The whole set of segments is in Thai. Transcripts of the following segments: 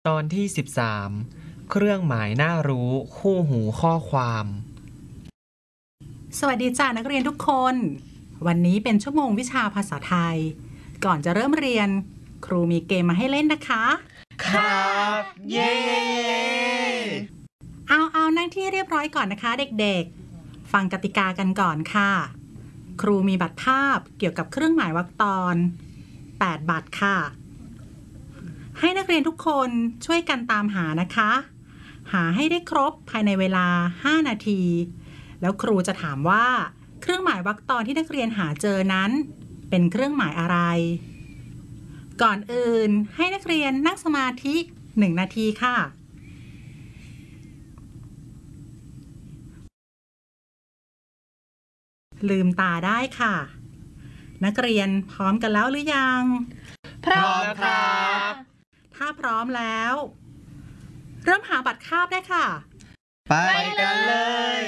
ตอนที่13เครื่องหมายน่ารู้คู่หูข้อความสวัสดีจ้านักเรียนทุกคนวันนี้เป็นชั่วโมงวิชาภาษาไทยก่อนจะเริ่มเรียนครูมีเกมมาให้เล่นนะคะครับเย้เอานั่งที่เรียบร้อยก่อนนะคะเด็กๆฟังกติกากันก่อนค่ะครูมีบัตรภาพเกี่ยวกับเครื่องหมายวรรคตอน8บัตรค่ะให้นักเรียนทุกคนช่วยกันตามหานะคะหาให้ได้ครบภายในเวลา5นาทีแล้วครูจะถามว่าเครื่องหมายวรรคตอนที่นักเรียนหาเจอนั้นเป็นเครื่องหมายอะไรก่อนอื่นให้นักเรียนนั่งสมาธิ1นาทีค่ะลืมตาได้ค่ะนักเรียนพร้อมกันแล้วหรือยังพร้อมครับถ้าพร้อมแล้วเริ่มหาบัตรคาบได้ค่ะไปกันเลย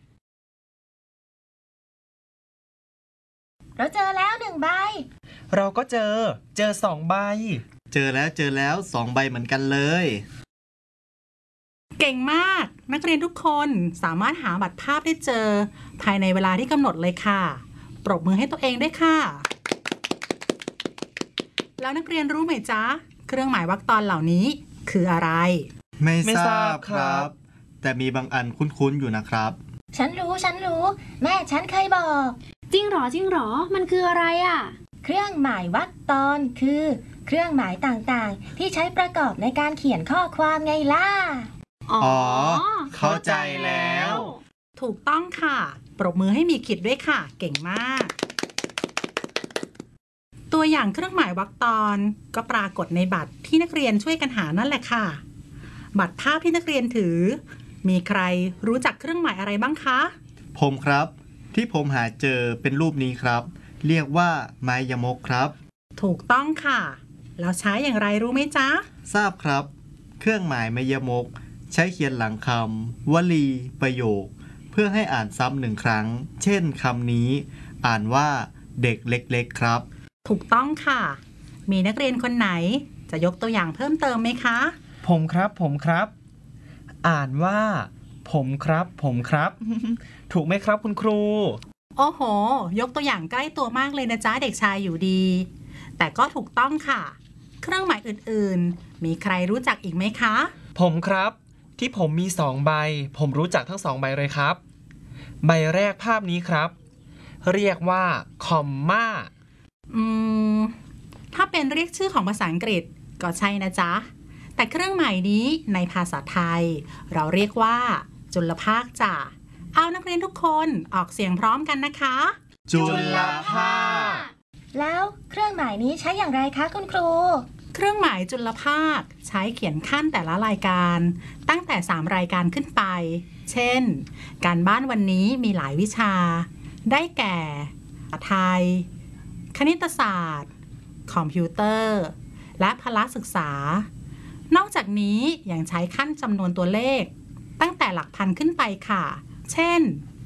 เราเจอแล้ว1ใบเราก็เจอ2ใบเจอแล้ว2ใบเหมือนกันเลยเก่งมากนักเรียนทุกคนสามารถหาบัตรภาพได้เจอภายในเวลาที่กำหนดเลยค่ะปรบมือให้ตัวเองด้วยค่ะแล้วนักเรียนรู้ไหมจ๊ะเครื่องหมายวรรคตอนเหล่านี้คืออะไรไม่ทราบครับแต่มีบางอันคุ้นๆอยู่นะครับฉันรู้แม่ฉันเคยบอกจริงหรอมันคืออะไรอ่ะเครื่องหมายวรรคตอนคือเครื่องหมายต่างๆที่ใช้ประกอบในการเขียนข้อความไงล่ะอ๋อเข้าใจแล้วถูกต้องค่ะปรบมือให้มีขิดด้วยค่ะเก่งมากตัวอย่างเครื่องหมายวรรคตอนก็ปรากฏในบัตรที่นักเรียนช่วยกันหานั่นแหละค่ะบัตรภาพที่นักเรียนถือมีใครรู้จักเครื่องหมายอะไรบ้างคะผมครับที่ผมหาเจอเป็นรูปนี้ครับเรียกว่าไม้ยมกครับถูกต้องค่ะแล้วใช้อย่างไรรู้ไหมจ๊ะทราบครับเครื่องหมายไม้ยมกใช้เขียนหลังคำวลีประโยคเพื่อให้อ่านซ้ำ1ครั้งเช่นคำนี้อ่านว่าเด็กเล็กๆครับถูกต้องค่ะมีนักเรียนคนไหนจะยกตัวอย่างเพิ่มเติมไหมคะผมครับอ่านว่าผมครับ ถูกไหมครับคุณครูโอ้โหยกตัวอย่างใกล้ตัวมากเลยนะจ๊ะเด็กชายอยู่ดีแต่ก็ถูกต้องค่ะเครื่องหมายอื่นๆมีใครรู้จักอีกไหมคะผมครับที่ผมมี2ใบผมรู้จักทั้ง2ใบเลยครับใบแรกภาพนี้ครับเรียกว่าคอมมาถ้าเป็นเรียกชื่อของภาษาอังกฤษก็ใช่นะจ๊ะแต่เครื่องหมายนี้ในภาษาไทยเราเรียกว่าจุลภาคจ้ะเอานักเรียนทุกคนออกเสียงพร้อมกันนะคะจุลภาคแล้วเครื่องหมายนี้ใช้อย่างไรคะคุณครูเครื่องหมายจุลภาคใช้เขียนขั้นแต่ละรายการตั้งแต่3รายการขึ้นไปเช่นการบ้านวันนี้มีหลายวิชาได้แก่ไทยคณิตศาสตร์คอมพิวเตอร์และพละศึกษานอกจากนี้ยังใช้ขั้นจำนวนตัวเลขตั้งแต่หลักพันขึ้นไปค่ะเช่น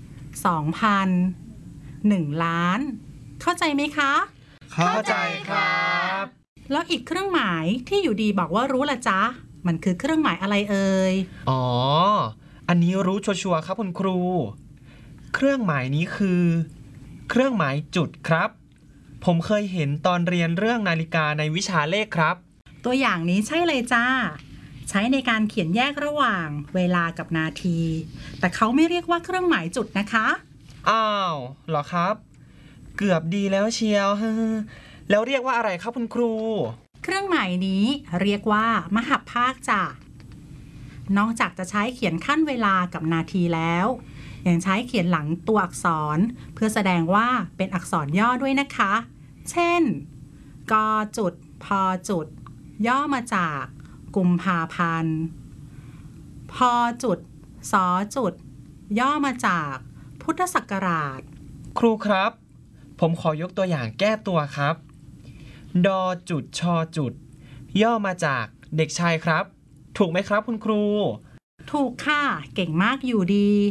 2,000 1 ล้านเข้าใจไหมคะเข้าใจครับแล้วอีกเครื่องหมายที่อยู่ดีบอกว่ารู้ละจ๊ะมันคือเครื่องหมายอะไรเอ่ยอ๋ออันนี้รู้ชัวร์ๆครับคุณครูเครื่องหมายนี้คือเครื่องหมายจุดครับผมเคยเห็นตอนเรียนเรื่องนาฬิกาในวิชาเลขครับตัวอย่างนี้ใช่เลยจ้าใช้ในการเขียนแยกระหว่างเวลากับนาทีแต่เขาไม่เรียกว่าเครื่องหมายจุดนะคะอ้าวเหรอครับเกือบดีแล้วเชียวแล้วเรียกว่าอะไรครับคุณครูเครื่องหมายนี้เรียกว่ามหัพพากต์จ้ะนอกจากจะใช้เขียนขั้นเวลากับนาทีแล้วยังใช้เขียนหลังตัวอักษรเพื่อแสดงว่าเป็นอักษรย่อด้วยนะคะเช่นกจุดพจุดย่อมาจากกุมภาพันธ์พจุดสจุดย่อมาจากพุทธศักราชครูครับผมขอยกตัวอย่างแก้ตัวครับดจุดชจุดย่อมาจากเด็กชายครับถูกไหมครับคุณครูถูกค่ะเก่งมากอยู่ดี